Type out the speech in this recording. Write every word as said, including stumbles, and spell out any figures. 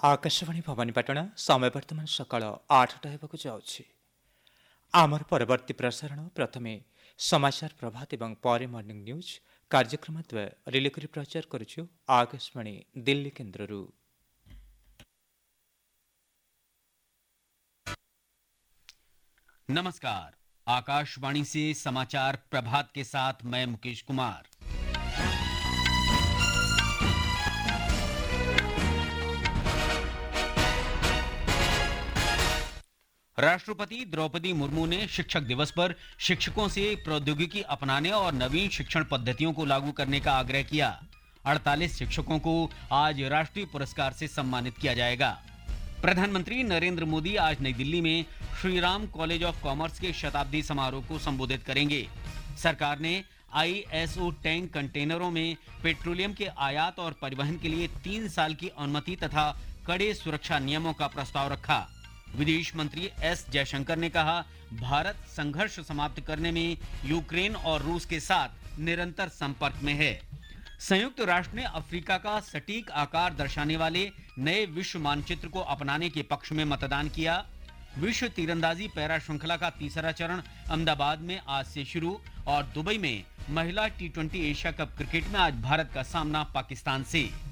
आकाशवाणी भवानीपाटण समय वर्तमान सकाळ आठटा हेबाकु जाउछि। आमर परवर्ती प्रसारण प्रथमे समाचार प्रभात एवं परे मॉर्निंग न्यूज कार्यक्रम द्वय रिले करी प्रचार करुछु आकाशवाणी दिल्ली केन्द्ररू। नमस्कार, आकाशवाणी से समाचार प्रभात के साथ मैं मुकेश कुमार। राष्ट्रपति द्रौपदी मुर्मू ने शिक्षक दिवस पर शिक्षकों से प्रौद्योगिकी अपनाने और नवीन शिक्षण पद्धतियों को लागू करने का आग्रह किया। अड़तालीस शिक्षकों को आज राष्ट्रीय पुरस्कार से सम्मानित किया जाएगा। प्रधानमंत्री नरेंद्र मोदी आज नई दिल्ली में Shri Ram college of commerce के शताब्दी समारोह को संबोधित करेंगे। सरकार ने आई एस ओ टैंक कंटेनरों में पेट्रोलियम के आयात और परिवहन के लिए तीन साल की अनुमति तथा कड़े सुरक्षा नियमों का प्रस्ताव रखा। विदेश मंत्री एस जयशंकर ने कहा, भारत संघर्ष समाप्त करने में यूक्रेन और रूस के साथ निरंतर संपर्क में है। संयुक्त राष्ट्र ने अफ्रीका का सटीक आकार दर्शाने वाले नए विश्व मानचित्र को अपनाने के पक्ष में मतदान किया। विश्व तीरंदाजी पैरा श्रृंखला का तीसरा चरण अहमदाबाद में आज से शुरू और दुबई में महिला T twenty Asia cup cricket में आज भारत का सामना पाकिस्तान से।